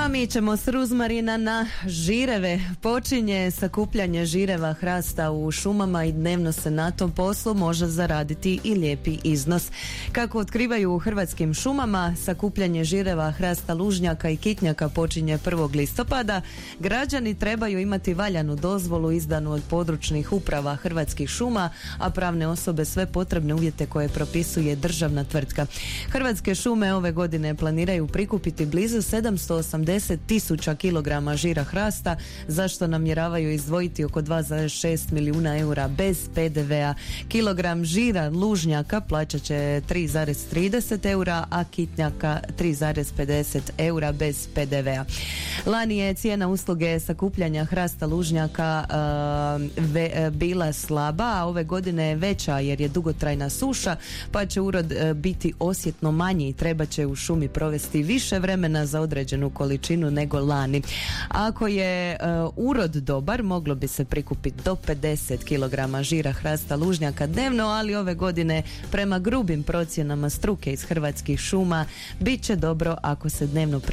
mi ćemo s ruzmarina na žireve. Počinje sakupljanje žireva hrasta u šumama i dnevno se na tom poslu može zaraditi i lijepi iznos. Kako otkrivaju u Hrvatskim šumama, sakupljanje žireva hrasta lužnjaka i kitnjaka počinje 1. listopada. Građani trebaju imati valjanu dozvolu izdanu od područnih uprava Hrvatskih šuma, a pravne osobe sve potrebne uvjete koje propisuje državna tvrtka. Hrvatske šume ove godine planiraju prikupiti blizu 780.000 kilograma žira hrasta, za što namjeravaju izdvojiti oko 2,6 milijuna eura bez PDV-a. Kilogram žira lužnjaka plaćat će 3,30 eura, a kitnjaka 3,50 eura bez PDV-a. Lani je cijena usluge sakupljanja hrasta lužnjaka bila slaba, a ove godine je veća jer je dugotrajna suša, pa će urod biti osjetno manji i treba će u šumi provesti više vremena za određenu količinu nego lani. Ako je urod dobar, moglo bi se prikupiti do 50 kg žira hrasta lužnjaka dnevno, ali ove godine prema grubim procjenama struke iz Hrvatskih šuma bit će dobro ako se dnevno